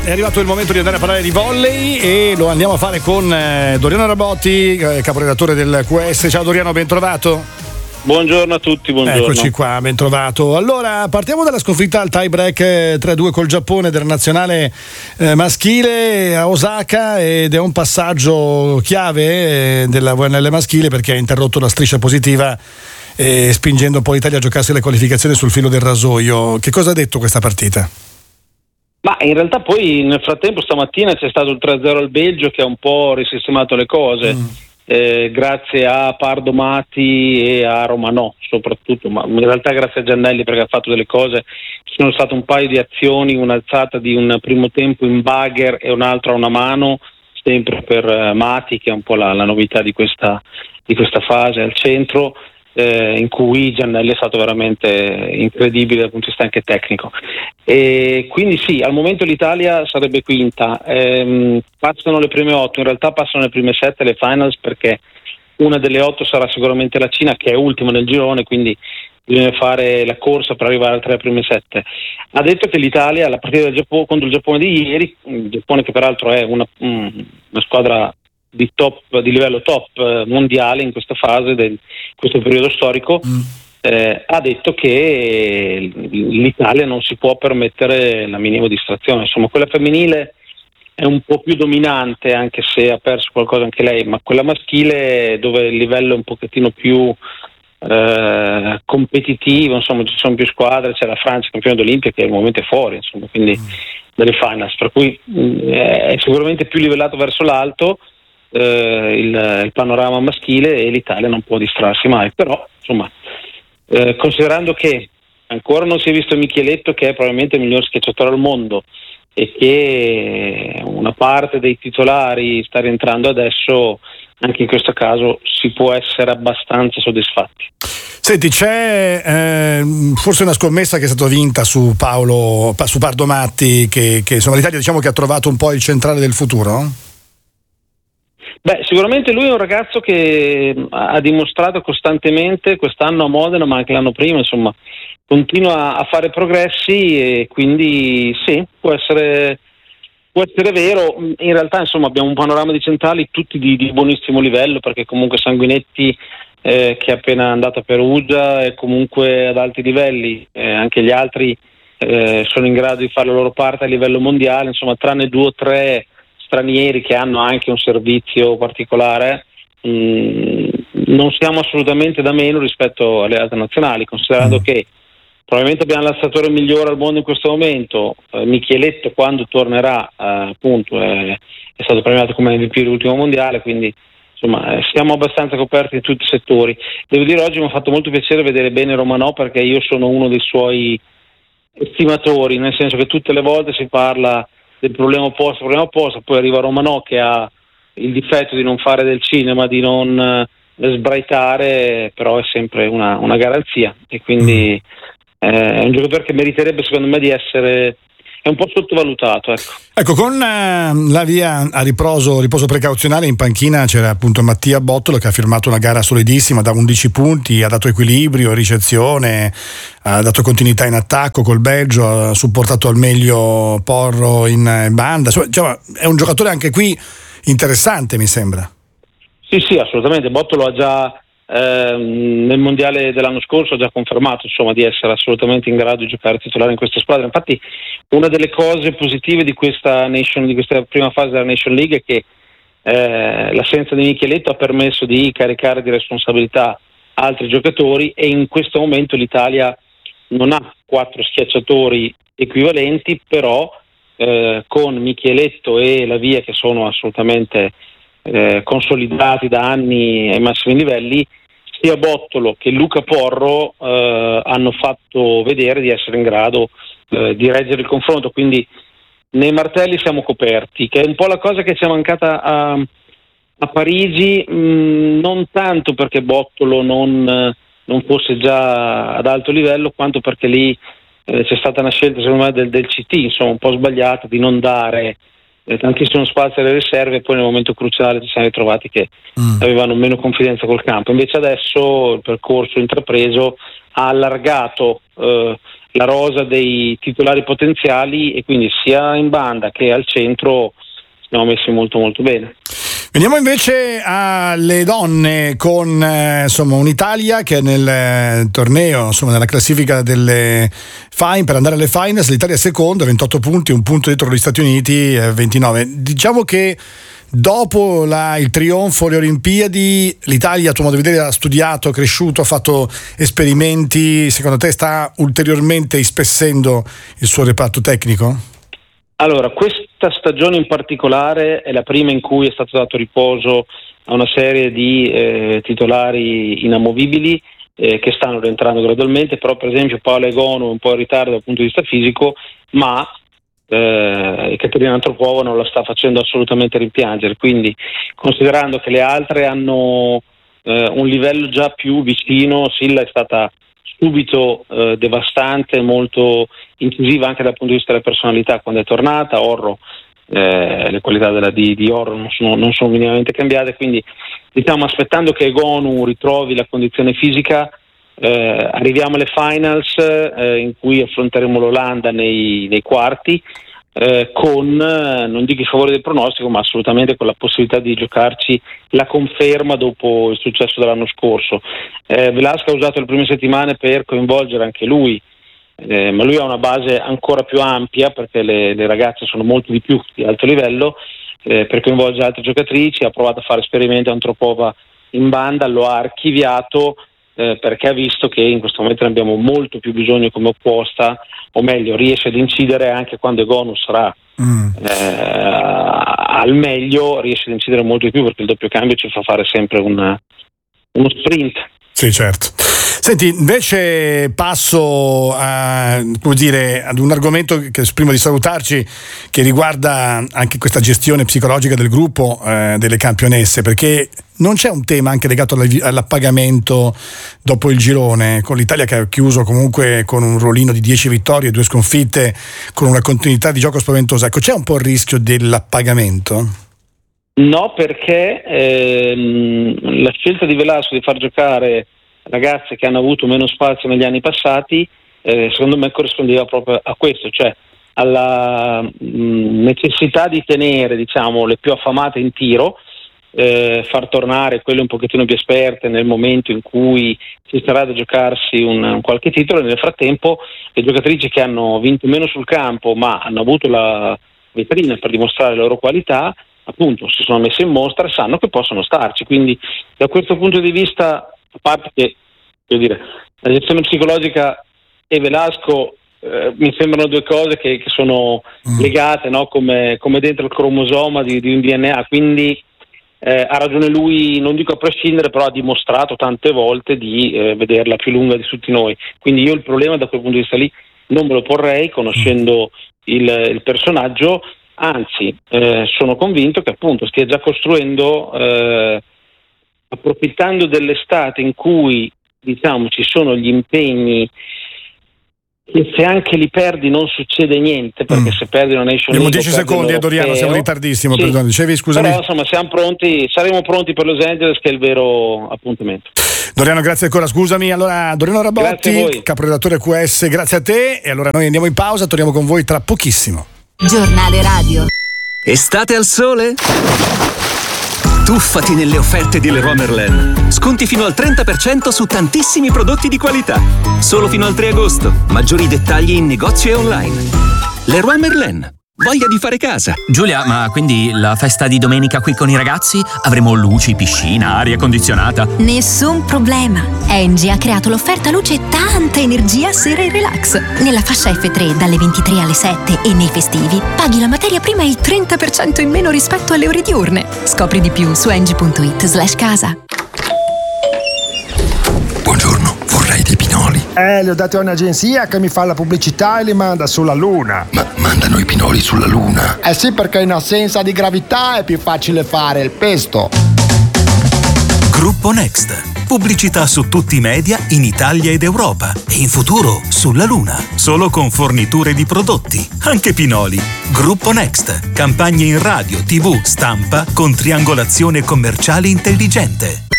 è arrivato il momento di andare a parlare di volley e lo andiamo a fare con Doriano Rabotti, caporedattore del QS. Ciao Doriano, ben trovato. Buongiorno a tutti, buongiorno. Eccoci qua, ben trovato. Allora, partiamo dalla sconfitta al tie break 3-2 col Giappone della nazionale maschile a Osaka, ed è un passaggio chiave della VNL maschile perché ha interrotto la striscia positiva spingendo poi l'Italia a giocarsi le qualificazioni sul filo del rasoio. Che cosa ha detto questa partita? Ma in realtà poi nel frattempo stamattina c'è stato il 3-0 al Belgio che ha un po' risistemato le cose, grazie a Pardo Mati e a Romanò soprattutto, ma in realtà grazie a Giannelli perché ha fatto delle cose. Ci sono state un paio di azioni, un'alzata di un primo tempo in bagger e un'altra a una mano, sempre per Mati, che è un po' la novità di questa fase al centro, in cui Giannelli è stato veramente incredibile dal punto di vista anche tecnico. E quindi sì, al momento l'Italia sarebbe quinta, passano le prime 8, in realtà passano le prime 7 le finals, perché una delle 8 sarà sicuramente la Cina, che è ultima nel girone, quindi bisogna fare la corsa per arrivare alle 3 prime 7. Ha detto che l'Italia, la partita del Giappone contro il Giappone di ieri, il Giappone che peraltro è una squadra di livello top mondiale in questa fase questo periodo storico, ha detto che l'Italia non si può permettere la minima distrazione. Insomma, quella femminile è un po' più dominante, anche se ha perso qualcosa anche lei, ma quella maschile, dove il livello è un pochettino più competitivo, insomma ci sono più squadre, c'è la Francia campione d'Olimpia che al momento è fuori, insomma, quindi dalle finals, per cui è sicuramente più livellato verso l'alto il panorama maschile, e l'Italia non può distrarsi mai. Però insomma, considerando che ancora non si è visto Micheletto, che è probabilmente il miglior schiacciatore al mondo, e che una parte dei titolari sta rientrando adesso, anche in questo caso si può essere abbastanza soddisfatti. Senti, c'è forse una scommessa che è stata vinta su Pardo Matti, che insomma l'Italia, diciamo, che ha trovato un po' il centrale del futuro? Beh, sicuramente lui è un ragazzo che ha dimostrato costantemente quest'anno a Modena, ma anche l'anno prima, insomma, continua a fare progressi, e quindi sì, può essere vero. In realtà, insomma, abbiamo un panorama di centrali tutti di buonissimo livello, perché comunque Sanguinetti, che è appena andato a Perugia, è comunque ad alti livelli, anche gli altri sono in grado di fare la loro parte a livello mondiale, insomma, tranne 2 o 3 stranieri che hanno anche un servizio particolare, non siamo assolutamente da meno rispetto alle altre nazionali, considerando che probabilmente abbiamo il lanciatore migliore al mondo in questo momento. Micheletto, quando tornerà, appunto è stato premiato come MVP dell'ultimo mondiale, quindi insomma siamo abbastanza coperti in tutti i settori. Devo dire, oggi mi ha fatto molto piacere vedere bene Romanò, perché io sono uno dei suoi estimatori, nel senso che tutte le volte si parla del problema opposto, poi arriva Romanò che ha il difetto di non fare del cinema, di non sbraitare, però è sempre una garanzia, e quindi è un giocatore che meriterebbe, secondo me, di essere, è un po' sottovalutato. Ecco, con la via a riposo precauzionale in panchina c'era appunto Mattia Bottolo, che ha firmato una gara solidissima da 11 punti, ha dato equilibrio, ricezione, ha dato continuità in attacco col Belgio, ha supportato al meglio Porro in banda. Insomma, è un giocatore anche qui interessante, mi sembra. Sì, assolutamente. Bottolo ha già nel mondiale dell'anno scorso ha già confermato, insomma, di essere assolutamente in grado di giocare titolare in questa squadra. Infatti una delle cose positive di questa prima fase della Nation League è che l'assenza di Micheletto ha permesso di caricare di responsabilità altri giocatori, e in questo momento l'Italia non ha 4 schiacciatori equivalenti, però con Micheletto e la Via, che sono assolutamente consolidati da anni ai massimi livelli, sia Bottolo che Luca Porro hanno fatto vedere di essere in grado di reggere il confronto, quindi nei martelli siamo coperti, che è un po' la cosa che ci è mancata a Parigi, non tanto perché Bottolo non fosse già ad alto livello, quanto perché lì c'è stata una scelta, secondo me, del CT, insomma, un po' sbagliata, di non dare tantissimo spazio alle riserve, e poi nel momento cruciale ci siamo ritrovati che avevano meno confidenza col campo. Invece adesso il percorso intrapreso ha allargato la rosa dei titolari potenziali, e quindi sia in banda che al centro siamo messi molto molto bene. Veniamo invece alle donne con un'Italia che nel torneo, nella classifica delle per andare alle finals, l'Italia è seconda, 28 punti, un punto dietro gli Stati Uniti, 29. Diciamo che dopo il trionfo alle Olimpiadi, l'Italia, a tuo modo di vedere, ha studiato, cresciuto, ha fatto esperimenti. Secondo te sta ulteriormente ispessendo il suo reparto tecnico? Allora, questa stagione in particolare è la prima in cui è stato dato riposo a una serie di titolari inamovibili che stanno rientrando gradualmente, però per esempio Paola Egonu è un po' in ritardo dal punto di vista fisico, ma Caterina Antropova non la sta facendo assolutamente rimpiangere, quindi considerando che le altre hanno un livello già più vicino, Silla è stata subito devastante, molto incisiva anche dal punto di vista della personalità quando è tornata. Orro, le qualità di Orro non sono minimamente cambiate, quindi diciamo, aspettando che Egonu ritrovi la condizione fisica, arriviamo alle finals in cui affronteremo l'Olanda nei quarti, con non dico il favore del pronostico, ma assolutamente con la possibilità di giocarci la conferma dopo il successo dell'anno scorso. Velasco ha usato le prime settimane per coinvolgere anche lui, ma lui ha una base ancora più ampia perché le ragazze sono molto di più di alto livello, per coinvolgere altre giocatrici. Ha provato a fare esperimento Antropova in banda, lo ha archiviato perché ha visto che in questo momento ne abbiamo molto più bisogno come opposta, o meglio riesce ad incidere anche quando Egonu sarà al meglio, riesce ad incidere molto di più perché il doppio cambio ci fa fare sempre uno sprint. Sì, certo. Senti, invece passo ad un argomento che, prima di salutarci, che riguarda anche questa gestione psicologica del gruppo delle campionesse, perché non c'è un tema anche legato all'appagamento dopo il girone, con l'Italia che ha chiuso comunque con un rollino di 10 vittorie e 2 sconfitte, con una continuità di gioco spaventosa. Ecco, c'è un po' il rischio dell'appagamento? No, perché la scelta di Velasco di far giocare ragazze che hanno avuto meno spazio negli anni passati, secondo me corrispondeva proprio a questo, cioè alla necessità di tenere, diciamo, le più affamate in tiro, far tornare quelle un pochettino più esperte nel momento in cui si sarà da giocarsi un qualche titolo, e nel frattempo le giocatrici che hanno vinto meno sul campo ma hanno avuto la vetrina per dimostrare le loro qualità, appunto si sono messe in mostra e sanno che possono starci. Quindi da questo punto di vista, a parte che, voglio dire, la gestione psicologica e Velasco mi sembrano due cose che sono legate, no? come dentro il cromosoma di un DNA, quindi ha ragione lui, non dico a prescindere, però ha dimostrato tante volte di vederla più lunga di tutti noi. Quindi io il problema da quel punto di vista lì non me lo porrei, conoscendo il personaggio, anzi sono convinto che appunto stia già costruendo, approfittando dell'estate in cui, diciamo, ci sono gli impegni che se anche li perdi non succede niente, perché se perdi una Nation League, 10 secondi, Doriano, siamo in ritardissimo, sì. Perdone, dicevi, scusami. Però insomma saremo pronti per Los Angeles, che è il vero appuntamento. Doriano, grazie ancora, scusami. Allora, Doriano Rabotti, caporedattore QS, grazie a te. E allora noi andiamo in pausa, torniamo con voi tra pochissimo. Giornale radio. Estate al sole? Tuffati nelle offerte di Leroy Merlin. Sconti fino al 30% su tantissimi prodotti di qualità. Solo fino al 3 agosto. Maggiori dettagli in negozio e online. Leroy Merlin. Voglia di fare casa. Giulia, ma quindi la festa di domenica qui con i ragazzi? Avremo luci, piscina, aria condizionata? Nessun problema. Engie ha creato l'offerta luce e tanta energia sera e relax. Nella fascia F3 dalle 23 alle 7 e nei festivi paghi la materia prima il 30% in meno rispetto alle ore diurne. Scopri di più su engie.it/casa. Buongiorno, vorrei dei pinoli. Li ho dati a un'agenzia che mi fa la pubblicità e li manda sulla Luna. Ma mandano i pinoli sulla Luna? Eh sì, perché in assenza di gravità è più facile fare il pesto. Gruppo Next. Pubblicità su tutti i media in Italia ed Europa. E in futuro sulla Luna. Solo con forniture di prodotti, anche pinoli. Gruppo Next. Campagne in radio, TV, stampa con triangolazione commerciale intelligente.